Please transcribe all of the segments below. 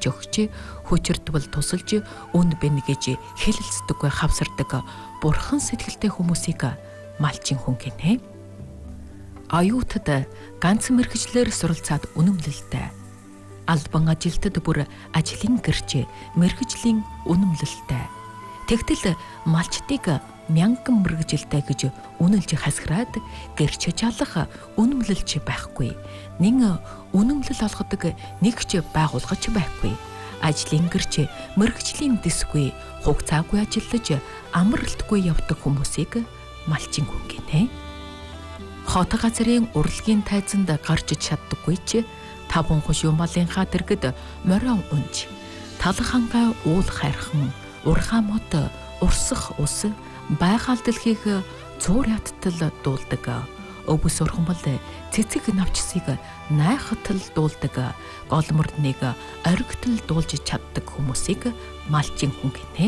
хилж өгч хүчирдвэл тусалж үн бэнэ гэж хэлэлцдэггүй хавсардаг бурхан сэтгэлтэй хүмүүсийг малчин хүн гинэ. Аюутад ганц мэргэжлэр суралцаад үнэмлэлтэй. Албан ажилтад бүр ажлын гэрч мэргэжлийн үнэмлэлтэй. Тэгтэл малчдыг мянган мэргэжилтэй гэж үнэлж хасграад гэрч жаалах үнэмлэлч байхгүй. Нин үнэмлэл олгодог нэгч байгуулгач байхгүй. Ажлын гэрч мэргэжлийн дэсгүй хугацаагүй ажиллаж амралтгүй явдаг хүмүүсийг малчин хүн гинэ. Хот газрын урлагийн тайзанд гарч чаддаггүй ч таван хушуу малынхаа дэргэд морин унж талхангаа уул хайрхан урхаа мод урсах ус байгаль дэлхийг зуур яттал дуулдаг. Өвс урхамбал цэцэг навчсыг найхатал дуулдаг. Голмордныг оргитол дуулж чаддаг хүмүүсийг малчин хүн гинэ.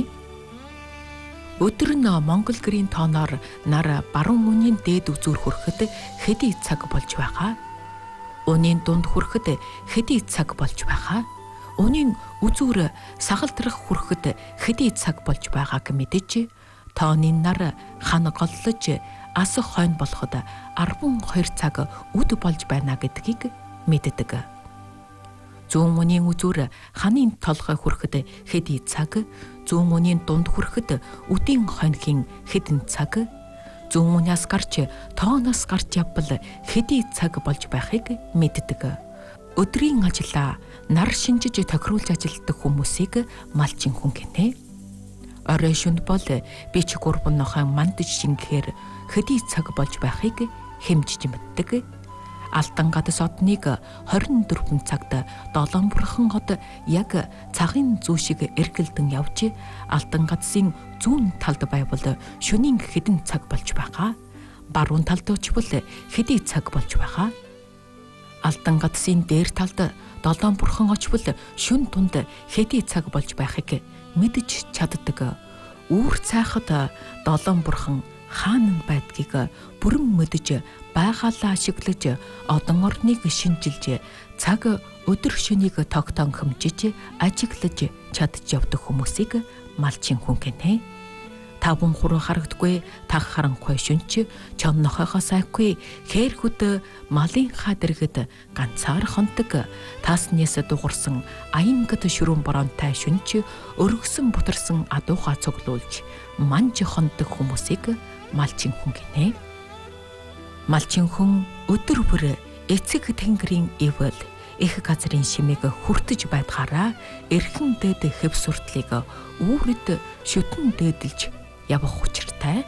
Өдөр нь Монгол гэрийн тооноор нар баруун үнийн дээд үзүүр хүрэхэд хэдий цаг болж байгаа. Үнийн дунд хүрэхэд хэдий цаг болж байгаа. Үнийн үзүүр сагалтрах хүрэхэд хэдий цаг болж байгааг мэдэж тооны нар хан голлож асах хойно болоход 12 цаг үд болж байна гэдгийг мэддэг. Зүүн үнийн үзүүр ханын толгой хүрэхэд хэдий цаг, зүүн үнийн дунд хүрэхэд үдийн хонхийн хэдэн цаг, зүүн үнээс гарч тооноос гарч явбал хэдий цаг болж байхыг мэддэг. Өдрийн ажлаа нар шинжиж тохируулж ажилтдаг хүмүүсийг малчин хүн гинэ. Орой шөнд бол бич гурван нохой мандж шингэхээр хэдий цаг болж байхыг хэмжиж мэддэг. Алтан гадас одныг 24 цагт долоон бурхан од яг цагын зүү шиг эргэлдэн явж алтан гадсын зүүн талд байвал шөнийн хэдэн цаг болж байгаа. Баруун талд очвол хэдий цаг болж байгаа. Алтан гадсын дээр талд долоон бурхан очвол шөнө тунд хэдий цаг болж байхыг мэдж чаддаг. Үүр цайхад долоон бурхан хаана байдгийг бүрэн мэдж байгалаа ашиглаж одон орныг шинжилж цаг өдөр шөнийг тогтоон хэмжиж ажиглаж чадж явдаг хүмүүсийг малчин хүн гинэ. Таван хуруу харагдгүй таг харанхуй шүнч чон нохойхоос айхгүй хээрхүд малынхаа дэргэд ганцаар хондог тааснээс дугурсан аянгад шүрүүн боронтой шүнч өргөсөн бутарсан адуухаа цуглуулж манж хондог хүмүүсийг малчин хүн гинэ. Малчин хүн өдөр бүр эцэг тэнгэрийн ивэл их газрын шимийг хүртэж байдгаараа эрхэн дээд хэвсүртлийг үүрэд шүтэн дээдэлж явах учиртай.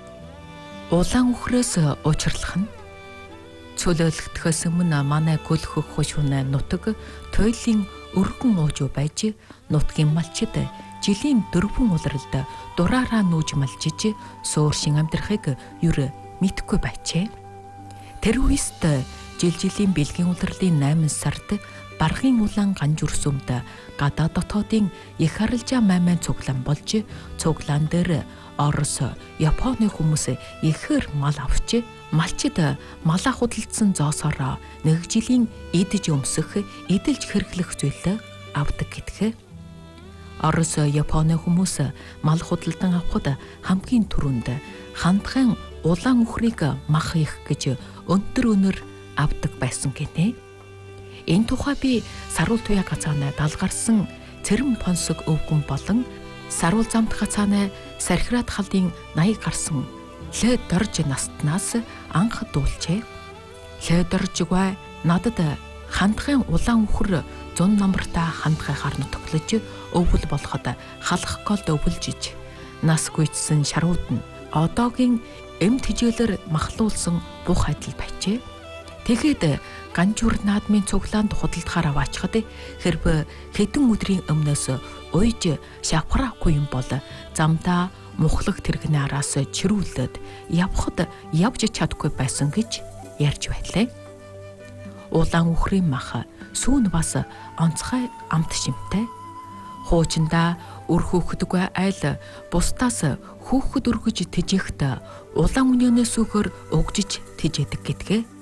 Улаан үхрээс учрлах нь цөлөөлөгдөхөөс өмнө манай гөлхөх хушуунай нутаг туйлын өргөн уужуу байж нутгийн малчид жилийн 4 улиралд дураараа нүүж малжиж сууршин амьдрахыг юр мэдхгүй байчээ. Тэр үест жилийн бэлгийн улирлын 8 сард баргын улаан ганжурсүмд гадаа дотоодын их харалжаа маймайн цуглаан болж цуглаан дээр Орос, Японы хүмүүс ихээр мал авч малчид малаа худалдсан зоосороо нэг жилийн идэж өмсөх, эдэлж хэрэглэх зүйл авдаг гэдг. Орос, Японы хүмүүс мал худалдан авахд хамгийн түрүүнд хандхайн улаан үхрийг мах их гэж өндөр өнөр авдаг байсан гинэ. Энэ тухай би саруул туяа гацаанаа далгарсан цэрэм понсог өвгөн болон саруул замт гацаанаа сархираад халдын 80 гарсан лэ дорж настнаас анх дуулжээ. Лэ доржгүй надад хандхайн улаан үхэр зун намартаа хандхай харна тоглож өвөл болоход халах голд өвөлжиж нас гүйцсэн шарууд нь одоогийн эмт хижээлэр махлуулсан бух адил байжээ. Тэгэхэд ганжуур наадмын цуглаанд худалдахаар аваачхад хэрв хэдэн өдрийн өмнөөс уйж шавхрахгүй юм бол замдаа мухлах тэрэгний араас чирүүлээд явхад явж чадахгүй байсан гэж ярьж байлаа. Улаан үхрийн мах сүүн бас онцгой амт шимтэй. Хуучиндаа өр хөөхдөггүй айл бусдаас хөөхд өргөж тэжээхт улаан үнэнээс үхэр угжиж тэжээдэг гэдгээ.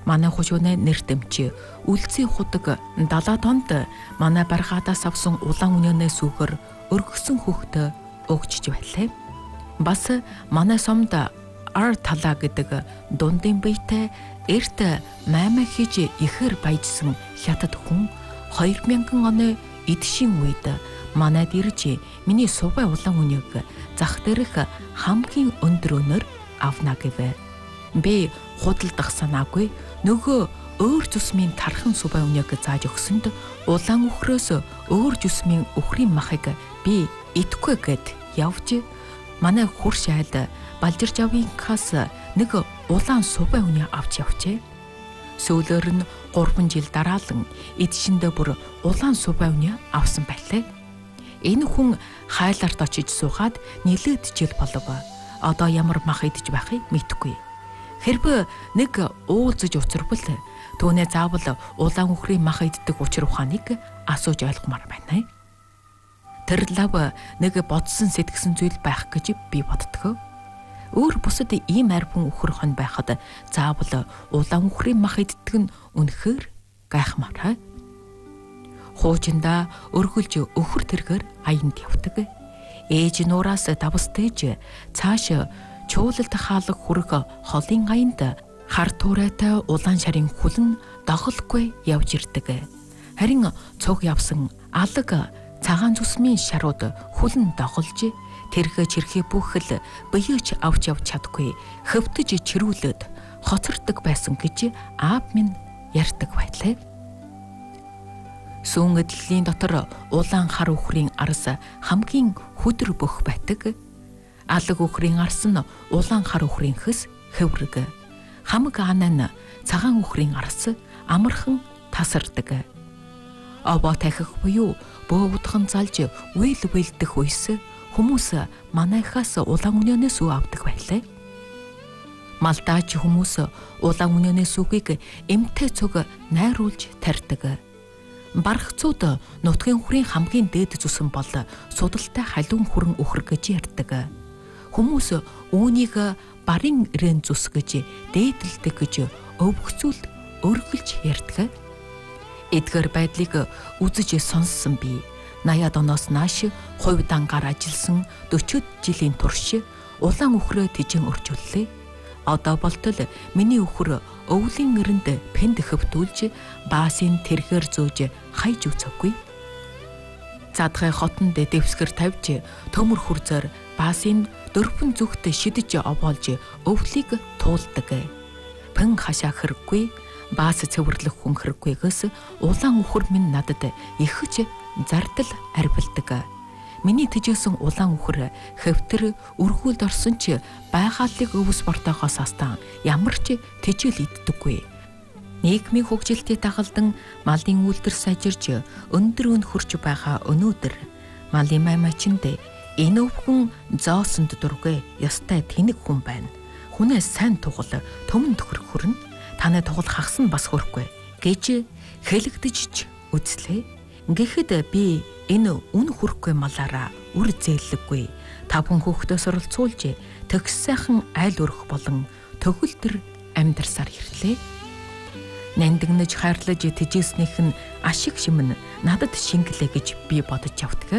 Манай хушууны нэр дэмч үлцийн худаг 70 тонд манай баргаадаас авсан улаан үнэнээс үгээр өргөсөн хөхтө өгчж байлаа. Бас манай сомд ар талаа гэдэг дундын биетэй эрт маймаа хийж ихээр баяжсан хятад хүн 2000 оны эдшийн үед манайд ирж миний сувай улаан үнийг зах дээрх хамгийн өндөр өнөр авна гэвэ. Би худалдах санаагүй нөгөө өөр зүсмийн тархан сувай үнийг зааж өгсөнд улаан үхрөөс өөр зүсмийн үхрийн махыг би идэхгүй гэд явж манай хурш айл балжирч авынхаас нэг улаан сувай үнийг авч явжээ. Сүүлээр нь 3 жил дараалан эдшиндээ бүр улаан сувай үнийг авсан байлаа. Энэ хүн хайларт очиж суугаад нэлээд жил болов. Одоо ямар мах идэж байхыг мэдэхгүй. Хэрвээ нэг уулзаж уцарбал түүнээ заавал улаан үхрийн мах иддэг учир ухааныг асууж ойлгомоор байна. Тэр лав нэг бодсон сэтгсэн зүйл байх гэж би боддог. Өөр бусад ийм арбан үхэр хон байхад заавал улаан үхрийн мах иддэг нь үнэхээр гайхмаар. Хуучиндаа өргөлж өхөр тэргээр аянд явдаг. Ээж нуураас давстэж цааш чуулалд хаалга хүрэх холын аянд хар туурайтай улаан шарын хүлэн доголгүй явж ирдэг. Харин цуг явсан алга цагаан зүсмийн шарууд хүлэн доголж тэрхэ чирхий бүхэл биеч авч явж чадгүй хөвтөж чирүүлээд хоцордог байсан гэж аав минь ярьдаг байлаа. Сүүн эдлэлийн дотор улаан хар үхрийн арс хамгийн хөдөр бөх байдаг. Алга үхрийн арс нь улаан хар үхрийнхээс хэврэг. Хамаг анаа нь цагаан үхрийн арс амархан тасардаг. Овоо тахих буюу бөө удхан залж уйлдэх үес хүмүүс манайхаас улаан үнэнээс үе авдаг байлаа. Малдаач хүмүүс улаан үнэнээс үгийг эмтэй цуг найруулж тарьдаг. Бархцууд нутгийн үхрийн хамгийн дээд зүсэн бол судалтай халуун хүрэн үхэр гэж ярьдаг. Хүмүүс үүнийг барын ирээн зүс гэж дээдэлдэг гэж өвгцүүл өргөлж ярьдаг. Эдгээр байдлыг үзэж сонссон би 80-ад оноос нааш хувь дангаар ажилласан 40 жилийн турш улаан үхрээ тижин өржүүллээ. Одоо болтол миний үхэр өвлийн эрэнд пэнд хөвтүүлж баасын тэргээр зөөж хайж үзэхгүй. Задгай хотонд дэвсгэр тавьж төмөр хүрзээр баасын дөрвөн зүгт шидэж овоолж өвлийг туулдаг. Пэн хашаа хэрэггүй, баас цэвэрлэх хүн хэрэггүйгээс улаан үхэр минь надад ихэж зардал арвилдаг. Миний тэжээсэн улаан үхэр хэвтэр өргүүлд орсон ч байгааллыг өвс бортоохоос астан ямар ч тэжээл иддэггүй. Нийгмийн хөгжилтийг дагалдан малын үйлдвэр сайжирж өндөр хөрч байгаа өнөөдөр малын маймачинд энэ өвгөн зоосонд дургүй ёстой тэнэг хүн байна. Хүнээс сайн тугал төмөн төхөрөх хүрнэ. Таны тугал хагас нь бас хөрөхгүй гэж хэлэгдэж үзлээ. Гэхдээ би энэ үн хүрхгүй малаараа үр зээллэггүй. 5 хүүхдээ суралцуулж төгс сайхан айл өрөх болон төгөлдөр амьдарсаар ирлээ. Нандинаж хайрлаж тэжээснийх нь ашиг шимэн надад шингэлээ гэж би бодож явдаг.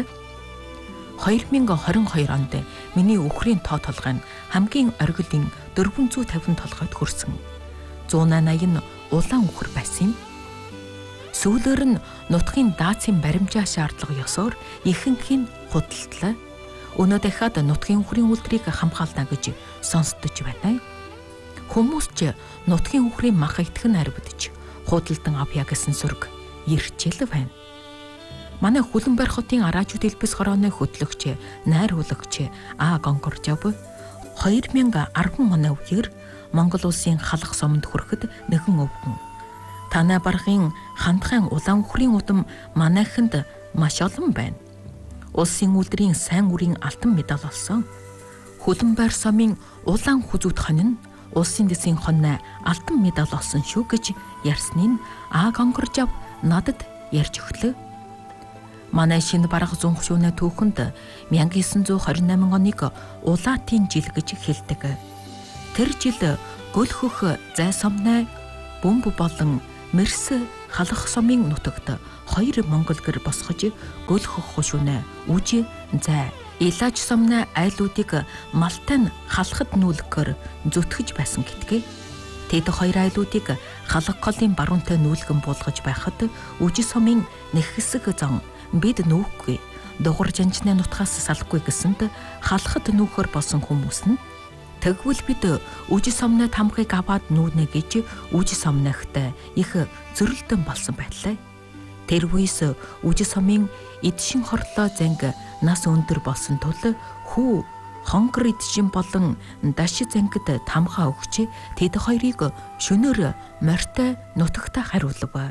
2022 онд миний үхрийн тоо толгой нь хамгийн оргилын 450 толгойд хүрсэн. 180 нь улаан үхэр байсан юм. Сүүлээр нь нутгийн даацын баримжаа шаардлага ёсоор ихэнх нь худалдлаа. Өнөө дахиад нутгийн үхрийн үлдрийг хамгаална гэж сонсдож байна. Хүмүүс ч нутгийн үхрийн мах итгэн арвидж худалдан авъя гэсэн сүрг ирчээл байна. Манай Хүлэнбайр хотын Араажууд элбэс хорооны хөтлөгч, найруулагч А Гонгоржов 2010 оны үеэр Монгол улсын халах сомонд хүрэхэд нэгэн өвгөн. Танай баргын хандхайн улаан үхрийн удам манайханд маш олон байна. Улсын үлдрийн сайн үрийн алтан медаль олсон. Хүлэнбайр сомын улаан хүзүүд хонь нь улсын дэсийн хонь алтан медаль олсон шүү гэж ярьсныг А Гонгоржов надад ярьж өглөө. Манай шинэ барах зүүн хушууны түүхэнд 1928 оныг улаатын жил гэж хэлдэг. Тэр жил гөлхөх зай сомнай Бөмбө болон Мэрс халах сумын нутагт 2 монгол гэр босгож гөлхөх хушүүнэ үж зай Илаж сумна айлуудыг малтай нь халахад нүүлгээр зүтгэж байсан гэдгээ. Тэд 2 айлуудыг халах голын баруунтай нүүлгэн буулгаж байхад үж сумын нэг хэсэг зан бид нүүхгүй дугур жанжны нутгаас салахгүй гэсэнд халахад нүүхөр болсон хүмүүс нь тэгвэл бид үж сумны тамхыг аваад нүүнэ гэж үж сумнахт их зөрөлдөн болсон байлаа. Тэр үеэс үж сумын эдшин хорлоо занг нас өндөр болсон тул хүү хонгор эдшин болон даш зангид тамхаа өгч тэд хоёрыг шөнөөр морьтой нутагта хариулв.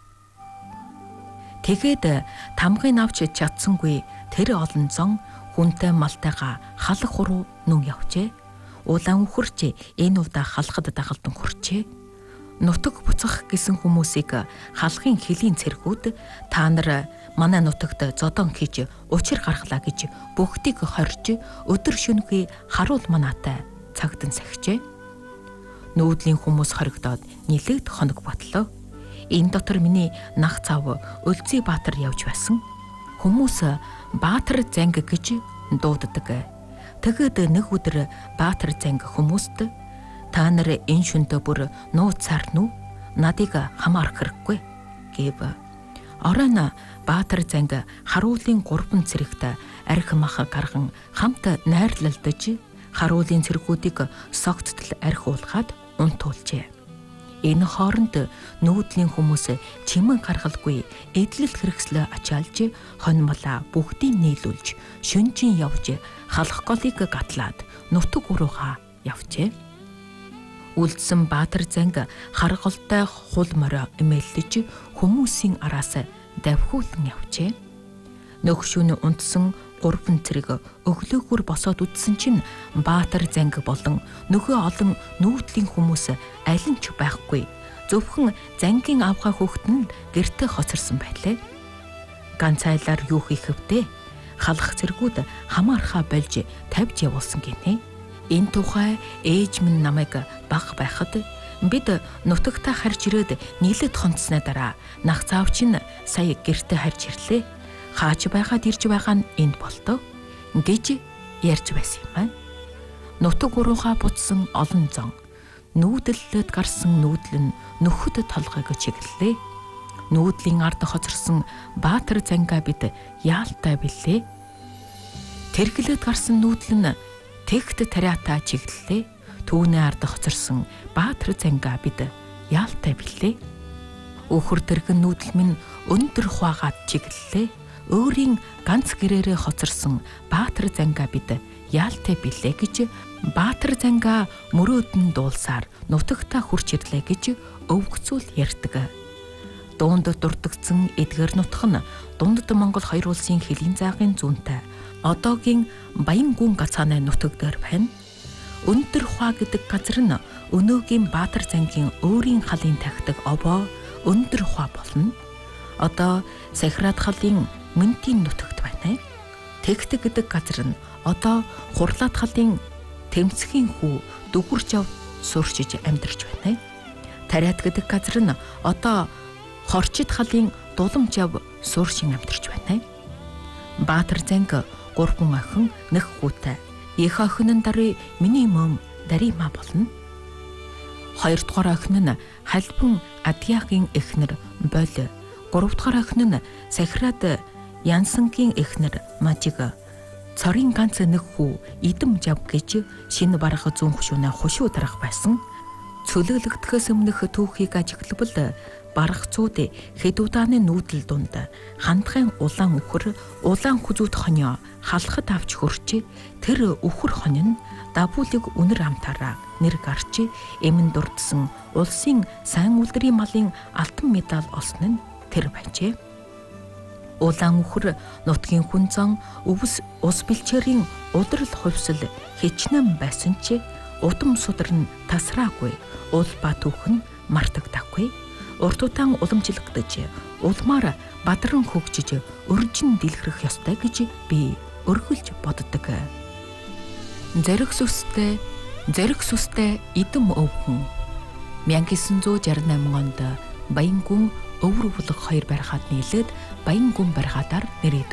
Тэгээд тамхыг авч чадсангүй тэр олон зон хүнтэй малтайгаа халах руу нүн явжээ. Улаан үхэрч энэ удаа халахад дагалдан хүрчээ. Нутаг буцах гэсэн хүмүүсийг халахын хөлийн цэргүүд та нар манай нутагт зодон хийж учир гаргалаа гэж бүгдийг хорж өдөр шөнөгүй харуул манаатай цагдан сахижээ. Нүүдлийн хүмүүс хоригдоод нилэгд хоног ботлоо. Энэ дотор миний нах цав Өлзий Баатар явж байсан. Хүмүүс Баатар занг гэж дууддаг. Тэгэд нэг өдөр Баатар занг хүмүүст та нар энэ шөнтө бүр нууцаар нү надыг хамаарах хэрэггүй гэв. Оройн Баатар занг харуулын 3 цэрэгт арх мах гарган хамт найрлалдаж харуулын цэргүүдийг согттол арх уулгаад унтуулжээ. Энэ хооронд нүүдлийн хүмүүс чимэн гаргалгүй эдлэл хэрэгслээ ачаалж хонмолоо бүгдийг нийлүүлж шөнжин явж халах голыг гатлаад нутаг руугаа явжээ. Үлдсэн Баатар занг харгалтай хул морио эмээллэж хүмүүсийн араас давхиулан явжээ. Нөхшүүн унтсан 3 цэрэг өглөөгөр босоод үдсэн чинь Баатар занг болон нөгөө олон нүүдлийн хүмүүс аль нь ч байхгүй. Зөвхөн зангийн авгаа хүүхэд нь гэртээ хоцорсон байлээ. Ганц айлаар юу хийх вдэ? Халах цэргүүд хамаархаа болж тавьж явуулсан гинэ. Энэ тухай ээж минь намайг баг байхад бид нутагтаа харж ирээд нийлэд хонцсны дараа нах цаав чинь сая гэртээ харж ирлээ. Хаач байгаад ирж байгаа нь энд болтоо гэж ярьж байсан юм байна. Нутаг уруугаа буцсан олон зон нүүдлэлд гарсан нүүдэл нь нөхөд толгойг чиглэлээ. Нүүдлийн ард хоцорсон Баатар зангаа бид яалтай билээ. Тэргэлэд гарсан нүүдэл нь тэгт тариатаа чиглэлээ. Түүний ард хоцорсон Баатар зангаа бид яалтай билээ. Өөхөр тэргэн нүүдэл минь өндөр хуваагаад чиглэлээ. Өөрийн ганц гэрээрээ хоцорсон Баатар зангаа бид яалтай билээ гэж Баатар зангаа мөрөөдөн дуулсаар нутагтаа хурч ирлээ гэж өвгцүүл ярьдаг. Дуунд дурдгдсан эдгээр нутх нь дундад Монгол 2 улсын хөлийн заагийн зүүнтэй одоогийн Баян гүн гацааны нутаг дээр байна. Өндөр хуваа гэдэг газар нь өнөөгийн Баатар зангийн өөрийн халын тахдаг овоо өндөр хуваа болно. Одоо Сахираад халын Мөнтийн нутагт байна. Тэгт гэдэг газар нь одоо Хурлаад халын Тэмцхийн хүү Дүгүрж ав суурчиж амьдарч байна. Тариат гэдэг газар нь одоо Хорчид халын Дуламж ав сууршин амьдарч байна. Баатар занг 3 охин нэг хүүтэй. Их охин нь даруй миний мөм даримаа болно. 2 дугаар охин нь Халбан Адьяагийн эхнэр Бол. 3 дугаар охин нь Сахираад Янсангийн эхнэр Мажиг. Цорын ганц нэг хүү Идэм Жав гэж шинэ барга зүүн хөшөөнө хушуу дарах байсан. Цөлөглөгдөхөөс өмнөх түүхийг ажиглавал баргацууд хэд удааны нүүдэл дунд хандхайн улаан үхэр улаан хүзүүд хоньо халахад авч хөрч тэр үхэр хонь нь давуулыг үнэр амтаараа нэр гарч эмэн дурдсан улсын сайн үлдрийн малын алтан медаль олсон нь тэр байжээ. Улаан үхэр нутгийн хүнзан өвс ус бэлчээрийн удрал хувьсэл хичнээн байсан ч удам судар нь тасраагүй уул ба түүхэн мартагдахгүй. Урт удаан уламжлагдаж улмаар бадран хөгжиж өржин дэлгэрэх ёстой гэж би өргөлж боддог. Зориг сүстэй Идэм өвгөн 1968 онд Баян гүн өвөр өвлөх хоёр барихад нийлээд Баян гүн барихадаар нэрийдэг.